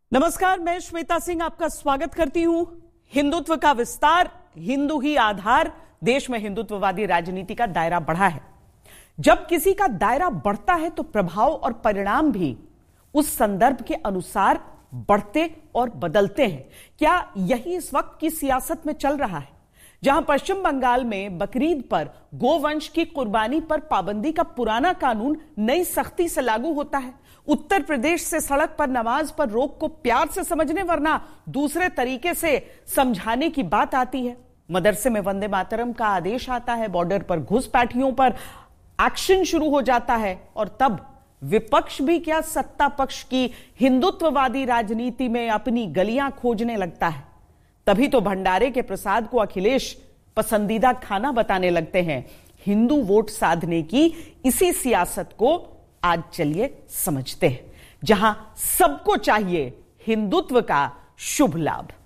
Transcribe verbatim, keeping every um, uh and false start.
नमस्कार, मैं श्वेता सिंह आपका स्वागत करती हूं। हिंदुत्व का विस्तार, हिंदू ही आधार, देश में हिंदुत्ववादी राजनीति का दायरा बढ़ा है। जब किसी का दायरा बढ़ता है तो प्रभाव और परिणाम भी उस संदर्भ के अनुसार बढ़ते और बदलते हैं। क्या यही इस वक्त की सियासत में चल रहा है, जहां पश्चिम बंगाल में बकरीद पर गोवंश की कुर्बानी पर पाबंदी का पुराना कानून नई सख्ती से लागू होता है। उत्तर प्रदेश से सड़क पर नमाज पर रोक को प्यार से समझने वरना दूसरे तरीके से समझाने की बात आती है। मदरसे में वंदे मातरम का आदेश आता है, बॉर्डर पर घुसपैठियों पर एक्शन शुरू हो जाता है और तब विपक्ष भी क्या सत्ता पक्ष की हिंदुत्ववादी राजनीति में अपनी गलियां खोजने लगता है। तभी तो भंडारे के प्रसाद को अखिलेश पसंदीदा खाना बताने लगते हैं। हिंदू वोट साधने की इसी सियासत को आज चलिए समझते हैं, जहां सबको चाहिए हिंदुत्व का शुभ लाभ।